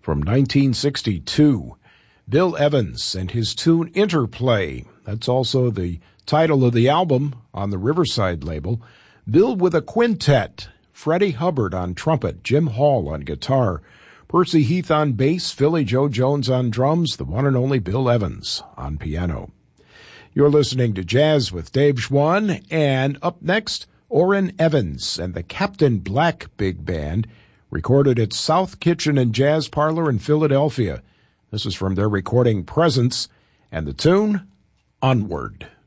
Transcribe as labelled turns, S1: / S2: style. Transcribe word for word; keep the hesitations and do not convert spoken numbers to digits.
S1: from nineteen sixty-two. Bill Evans and his tune Interplay. That's also the title of the album on the Riverside label. Bill with a quintet. Freddie Hubbard on trumpet, Jim Hall on guitar, Percy Heath on bass, Philly Joe Jones on drums, the one and only Bill Evans on piano. You're listening to Jazz with Dave Schwann, and up next, Orrin Evans and the Captain Black Big Band, recorded at South Kitchen and Jazz Parlor in Philadelphia. This is from their recording Presence, and the tune, Onward.